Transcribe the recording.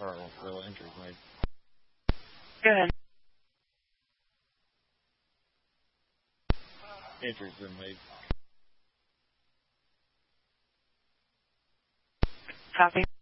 or real injuries made. Go ahead. Injuries been made. Copy.